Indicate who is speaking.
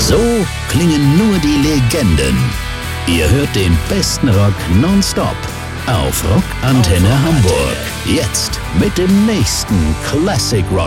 Speaker 1: So klingen nur die Legenden. Ihr hört den besten Rock nonstop auf Rockantenne Hamburg. Jetzt mit dem nächsten Classic Rock